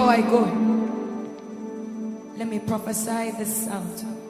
before I go, let me prophesy this out.